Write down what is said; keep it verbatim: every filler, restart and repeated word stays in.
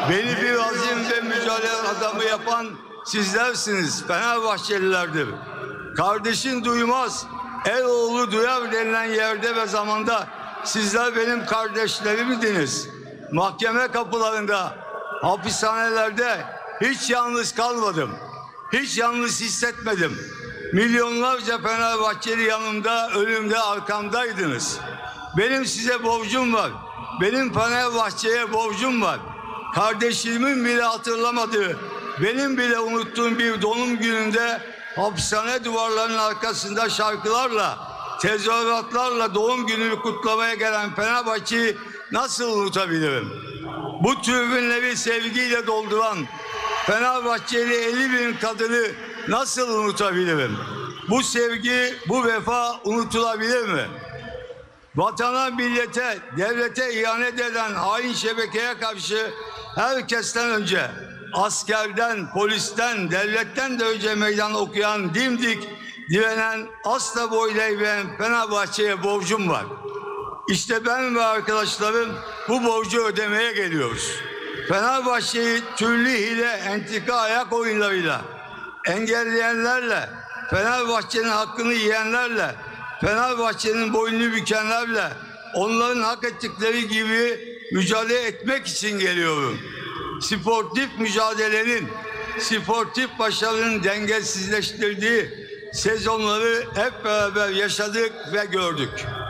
Beni bir azim ve mücadele adamı yapan sizlersiniz, Fenerbahçelilerdir. Kardeşin duymaz, el oğlu duyar denilen yerde ve zamanda sizler benim kardeşlerimdiniz. Mahkeme kapılarında, hapishanelerde hiç yalnız kalmadım. Hiç yalnız hissetmedim. Milyonlarca Fenerbahçeli yanımda, ölümde arkamdaydınız. Benim size borcum var. Benim Fenerbahçe'ye borcum var. Kardeşimin bile hatırlamadığı, benim bile unuttuğum bir doğum gününde hapishane duvarlarının arkasında şarkılarla, tezahüratlarla doğum gününü kutlamaya gelen Fenerbahçe'yi nasıl unutabilirim? Bu tribünleri sevgiyle dolduran Fenerbahçeli elli bin kadını nasıl unutabilirim? Bu sevgi, bu vefa unutulabilir mi? Vatana, millete, devlete ihanet eden hain şebekeye karşı herkesten önce, askerden, polisten, devletten de önce meydan okuyan, dimdik direnen, asla boyun eğmeyen Fenerbahçe'ye borcum var. İşte ben ve arkadaşlarım bu borcu ödemeye geliyoruz. Fenerbahçe'yi türlü hile, entrika, ayak oyunlarıyla engelleyenlerle, Fenerbahçe'nin hakkını yiyenlerle, Fenerbahçe'nin boynunu bükenlerle, onların hak ettikleri gibi mücadele etmek için geliyorum. Sportif mücadelenin, sportif başarının dengesizleştirdiği sezonları hep beraber yaşadık ve gördük.